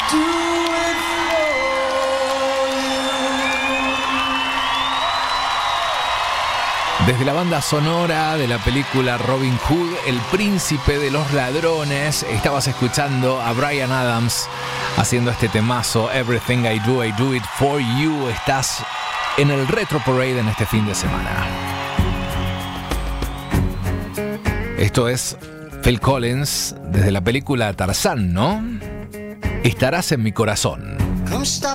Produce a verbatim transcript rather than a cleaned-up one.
Desde la banda sonora de la película Robin Hood, El Príncipe de los Ladrones, estabas escuchando a Bryan Adams haciendo este temazo, Everything I Do, I Do It For You. Estás en el Retro Parade en este fin de semana. Esto es Phil Collins desde la película Tarzán, ¿no? Estarás en mi corazón. Come stop